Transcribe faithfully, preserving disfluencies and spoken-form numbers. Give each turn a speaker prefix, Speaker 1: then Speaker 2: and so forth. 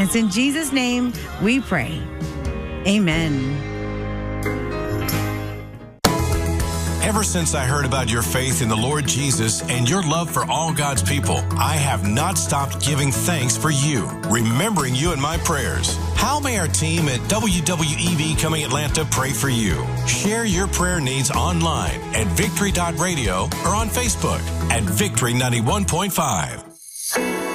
Speaker 1: And it's in Jesus' name we pray. Amen.
Speaker 2: Ever since I heard about your faith in the Lord Jesus and your love for all God's people, I have not stopped giving thanks for you, remembering you in my prayers. How may our team at W W E B Coming Atlanta pray for you? Share your prayer needs online at victory dot radio or on Facebook at Victory ninety-one point five.